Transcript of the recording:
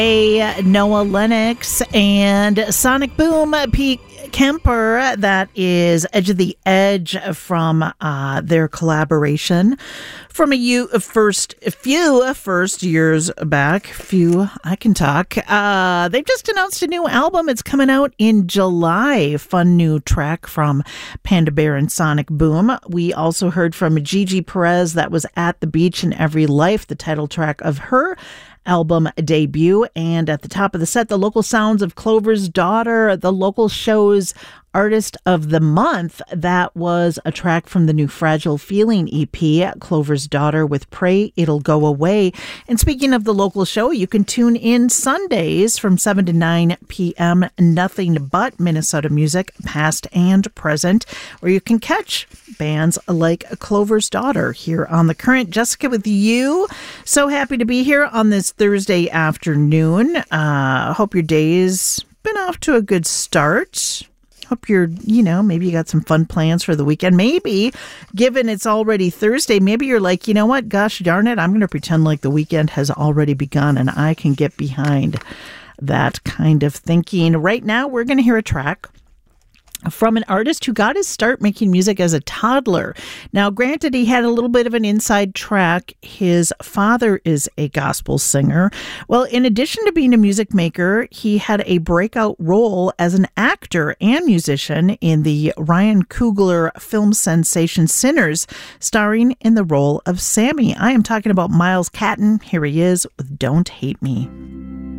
Noah Lennox and Sonic Boom, Pete Kemper. That is Edge of the Edge from their collaboration from few years back. I can talk. They've just announced a new album. It's coming out in July. Fun new track from Panda Bear and Sonic Boom. We also heard from Gigi Perez. That was At the Beach in Every Life, the title track of her album debut. And at the top of the set, the local sounds of Clover's Daughter, the local show's Artist of the Month. That was a track from the new Fragile Feeling EP, Clover's Daughter with Pray It'll Go Away. And speaking of the local show, you can tune in Sundays from 7 to 9 p.m. Nothing but Minnesota music, past and present, where you can catch bands like Clover's Daughter here on The Current. Jessica with you. So happy to be here on this Thursday afternoon. Hope your day's been off to a good start. Hope maybe you got some fun plans for the weekend. Maybe, given it's already Thursday, maybe you're like, you know what, gosh darn it, I'm going to pretend like the weekend has already begun and I can get behind that kind of thinking. Right now, we're going to hear a track from an artist who got his start making music as a toddler. Now, granted, he had a little bit of an inside track. His father is a gospel singer. Well, in addition to being a music maker, he had a breakout role as an actor and musician in the Ryan Coogler film sensation Sinners, starring in the role of Sammy. I am talking about Miles Catton. Here he is with Don't Hate Me.